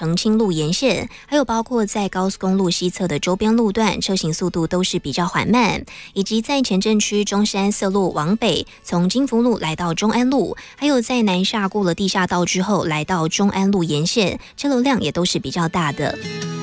澄清路沿线，还有包括在高速公路西侧的周边路段，车行速度都是比较缓慢，以及在前镇区中山四路往北，从金福路来到中安路，还有在南下过了地下道之后，来到中安路沿线，车流量也都是比较大的。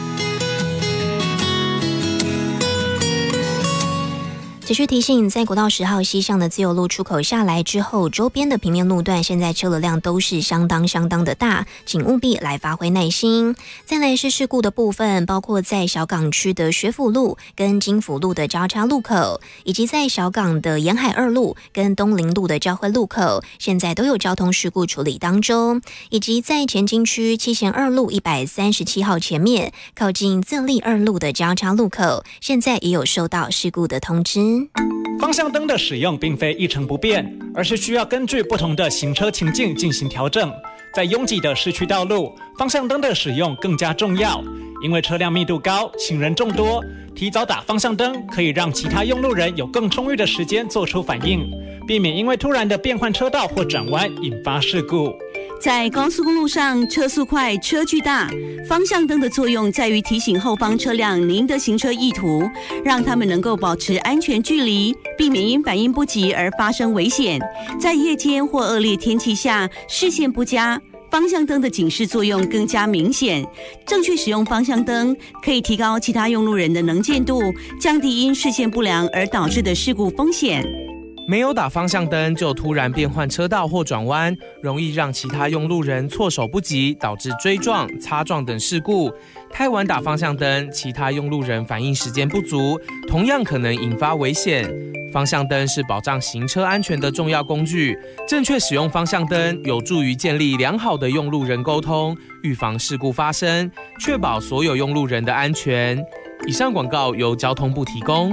持续提醒，在国道10号西向的自由路出口下来之后，周边的平面路段现在车流量都是相当的大，请务必来发挥耐心。再来是事故的部分，包括在小港区的学府路跟金福路的交叉路口，以及在小港的沿海2路跟东林路的交汇路口，现在都有交通事故处理当中，以及在前金区七贤2路137号前面靠近自立2路的交叉路口，现在也有收到事故的通知。 方向灯的使用并非一成不变，而是需要根据不同的行车情境进行调整。在拥挤的市区道路，方向灯的使用更加重要，因为车辆密度高，行人众多，提早打方向灯可以让其他用路人有更充裕的时间做出反应，避免因为突然的变换车道或转弯引发事故。 在高速公路上，车速快，车距大，方向灯的作用在于提醒后方车辆您的行车意图，让他们能够保持安全距离，避免因反应不及而发生危险。在夜间或恶劣天气下，视线不佳，方向灯的警示作用更加明显。正确使用方向灯，可以提高其他用路人的能见度，降低因视线不良而导致的事故风险。 没有打方向灯就突然变换车道或转弯，容易让其他用路人措手不及，导致追撞、擦撞等事故。太晚打方向灯，其他用路人反应时间不足，同样可能引发危险。方向灯是保障行车安全的重要工具，正确使用方向灯有助于建立良好的用路人沟通，预防事故发生，确保所有用路人的安全。以上广告由交通部提供。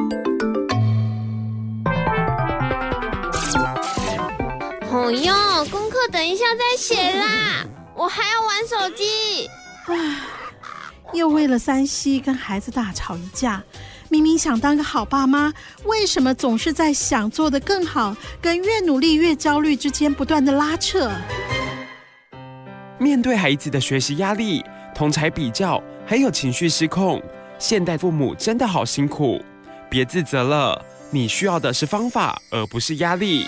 哦哟，功课等一下再写啦，我还要玩手机。 又为了3C跟孩子大吵一架，明明想当个好爸妈，为什么总是在想做得更好跟越努力越焦虑之间不断的拉扯？ 面对孩子的学习压力、同侪比较，还有情绪失控，现代父母真的好辛苦。别自责了，你需要的是方法，而不是压力。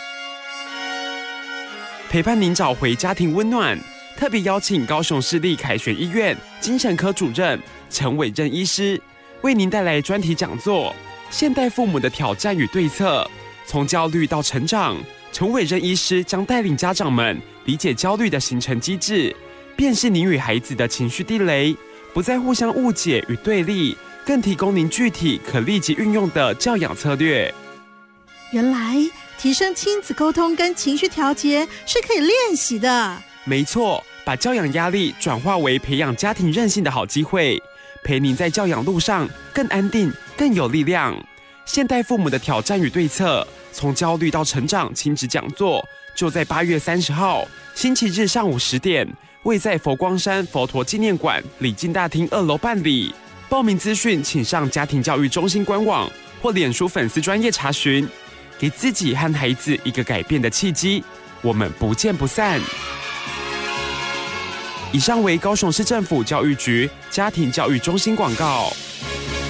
陪伴您找回家庭温暖，特别邀请高雄市立凯旋医院精神科主任陈伟任医师，为您带来专题讲座《现代父母的挑战与对策》，从焦虑到成长，陈伟任医师将带领家长们理解焦虑的形成机制，辨识您与孩子的情绪地雷，不再互相误解与对立，更提供您具体可立即运用的教养策略。 原来提升亲子沟通跟情绪调节是可以练习的。 没错，把教养压力转化为培养家庭韧性的好机会，陪您在教养路上更安定、更有力量。现代父母的挑战与对策，从焦虑到成长亲子讲座，就在8月30号星期日上午10点，位在佛光山佛陀纪念馆礼敬大厅2楼办理。报名资讯请上家庭教育中心官网或脸书粉丝专页查询。给自己和孩子一个改变的契机，我们不见不散。以上为高雄市政府教育局家庭教育中心广告。